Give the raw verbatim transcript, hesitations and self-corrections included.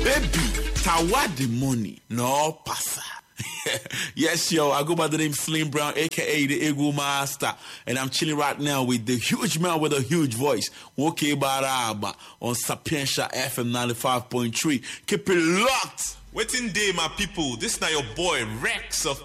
Baby, tawa the money, no passa. Yes, yo, I go by the name Slim Brown, aka the Ego Master, and I'm chilling right now with the huge man with a huge voice, Woke Baraba, on Sapientia F M ninety-five point three. Keep it locked. Waiting day, my people. This now your boy Rex of